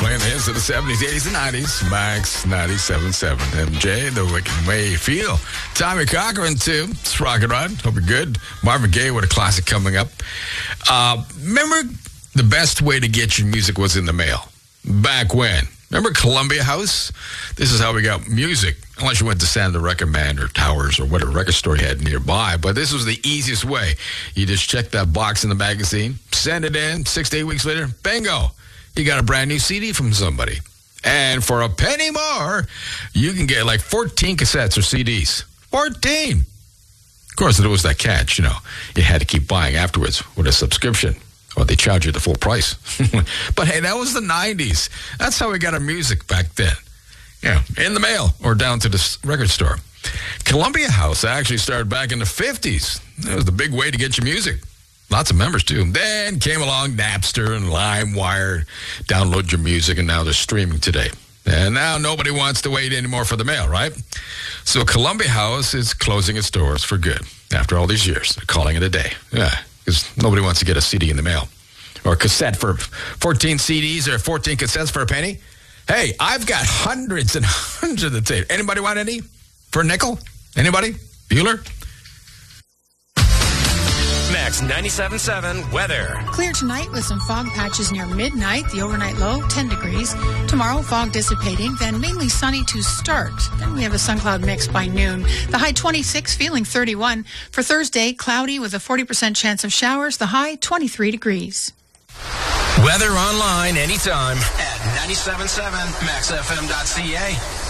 Playing the hits of the 70s, 80s, and 90s. Max 97.7. MJ, The Wicked Way You Feel. Tommy Cochran, too. It's Rocket Rod. Hope you're good. Marvin Gaye with a classic coming up. Remember the best way to get your music was in the mail? Back when? Remember Columbia House? This is how we got music. Unless you went to Santa Record Man or Towers or whatever record store you had nearby. But this was the easiest way. You just check that box in the magazine, send it in, 6 to 8 weeks later, bingo. You got a brand new CD from somebody. And for a penny more, you can get like 14 cassettes or CDs. 14! Of course, there was that catch, you had to keep buying afterwards with a subscription. Or they charge you the full price. But hey, that was the 90s. That's how we got our music back then. Yeah, in the mail or down to the record store. Columbia House actually started back in the 50s. That was the big way to get your music. Lots of members, too. Then came along Napster and LimeWire. Download your music, and now they're streaming today. And now nobody wants to wait anymore for the mail, right? So Columbia House is closing its doors for good. After all these years, they're calling it a day. Yeah, because nobody wants to get a CD in the mail. Or a cassette for 14 CDs or 14 cassettes for a penny. Hey, I've got hundreds and hundreds of tapes. Anybody want any? For a nickel? Anybody? Bueller? Max 97.7 weather. Clear tonight with some fog patches near midnight. The overnight low, 10 degrees. Tomorrow, fog dissipating, then mainly sunny to start. Then we have a sun cloud mix by noon. The high 26, feeling 31. For Thursday, cloudy with a 40% chance of showers. The high 23 degrees. Weather online anytime at 97.7maxfm.ca.